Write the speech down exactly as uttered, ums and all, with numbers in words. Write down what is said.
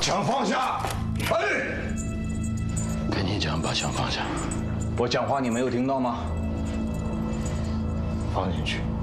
枪放下！哎， 跟你讲，把枪放下。 我讲话你没有听到吗？放进去。